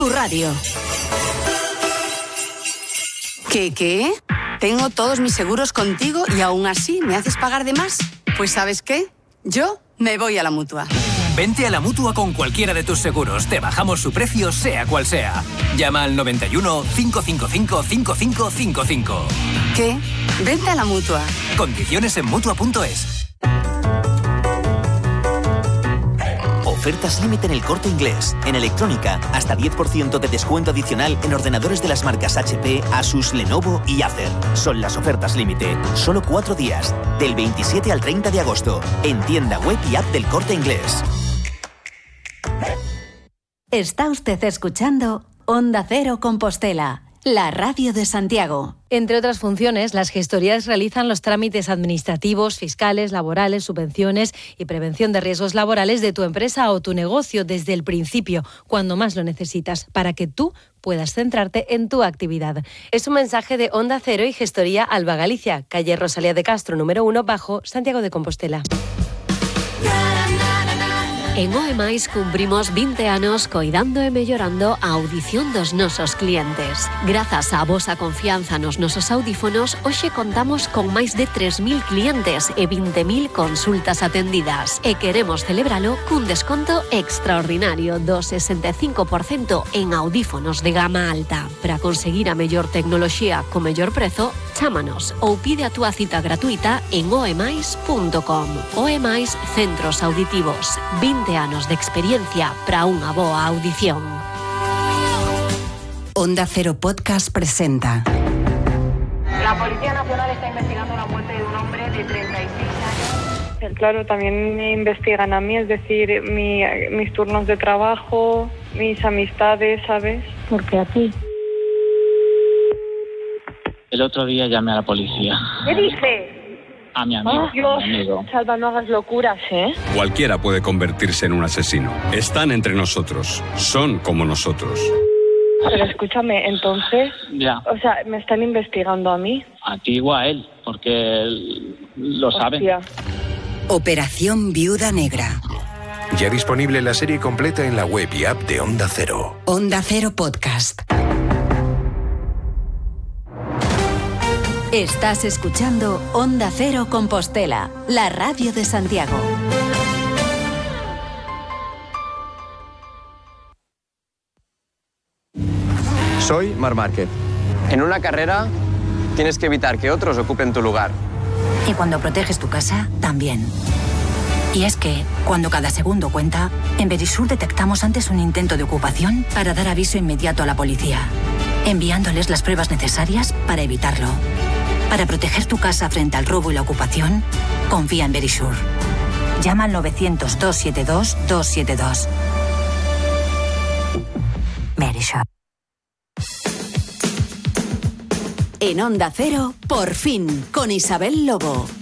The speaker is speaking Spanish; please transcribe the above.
Tu radio. ¿Qué? ¿Tengo todos mis seguros contigo y aún así me haces pagar de más? Pues ¿sabes qué? Yo me voy a la Mutua. Vente a la Mutua con cualquiera de tus seguros. Te bajamos su precio, sea cual sea. Llama al 91 555 5555. ¿Qué? Vente a la Mutua. Condiciones en Mutua.es. Ofertas límite en El Corte Inglés. En electrónica, hasta 10% de descuento adicional en ordenadores de las marcas HP, Asus, Lenovo y Acer. Son las ofertas límite. Solo 4 días. Del 27 al 30 de agosto. En tienda web y app del Corte Inglés. Está usted escuchando Onda Cero Compostela, la radio de Santiago. Entre otras funciones, las gestorías realizan los trámites administrativos, fiscales, laborales, subvenciones y prevención de riesgos laborales de tu empresa o tu negocio desde el principio, cuando más lo necesitas, para que tú puedas centrarte en tu actividad. Es un mensaje de Onda Cero y Gestoría Alba Galicia, calle Rosalía de Castro, número 1, bajo, Santiago de Compostela. En OEMAIS cumprimos 20 anos coidando e mellorando a audición dos nosos clientes. Grazas á vosa confianza nos nosos audífonos, hoxe contamos con máis de 3.000 clientes e 20.000 consultas atendidas. E queremos celebralo cun desconto extraordinario do 65% en audífonos de gama alta. Para conseguir a mellor tecnoloxía co mellor prezo, chámanos ou pide a túa cita gratuita en oemais.com. OEMAIS Centros Auditivos. 20 anos de experiencia para unha boa audición. Onda Cero Podcast presenta. La Policía Nacional está investigando la muerte de un hombre de 36 años. Claro, también me investigan a mí, es decir, mis turnos de trabajo, mis amistades, ¿sabes? ¿Por qué a ti? El otro día llamé a la policía. ¿Qué dices? A mi amigo. ¡Oh, Dios! A mi amigo. Salva, no hagas locuras, ¿eh? Cualquiera puede convertirse en un asesino. Están entre nosotros. Son como nosotros. Pero escúchame, entonces... Ya. O sea, ¿me están investigando a mí? A ti o a él, porque él lo sabe. Hostia. Operación Viuda Negra. Ya disponible la serie completa en la web y app de Onda Cero. Onda Cero Podcast. Estás escuchando Onda Cero Compostela, la radio de Santiago. Soy Marc Márquez. En una carrera tienes que evitar que otros ocupen tu lugar. Y cuando proteges tu casa, también. Y es que, cuando cada segundo cuenta, en Verisur detectamos antes un intento de ocupación para dar aviso inmediato a la policía, enviándoles las pruebas necesarias para evitarlo. Para proteger tu casa frente al robo y la ocupación, confía en Verisur. Llama al 900-272-272. Verisur. En Onda Cero, por fin, con Isabel Lobo.